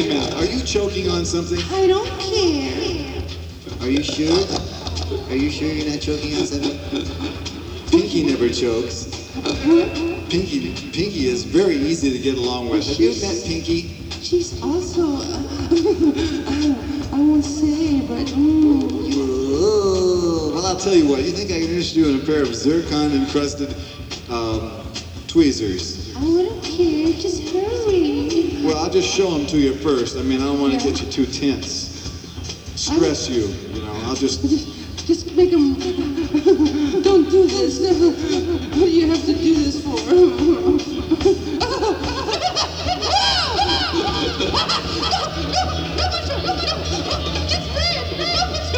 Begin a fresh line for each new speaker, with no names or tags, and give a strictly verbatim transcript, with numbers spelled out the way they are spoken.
a minute. Are you choking on something?
I don't care.
Are you sure? Are you sure you're not choking on something?
Pinky never chokes. Pinky, Pinky is very easy to get along with. Have you met Pinky?
She's also, uh, I, I won't say, but mm.
Ooh, well, I'll tell you what. You think I can interest you in a pair of zircon-encrusted um, tweezers?
I wouldn't care. Just hurry.
Well, I'll just show them to you first. I mean, I don't want to get you too tense, stress you. You know, I'll just.
Just, just make them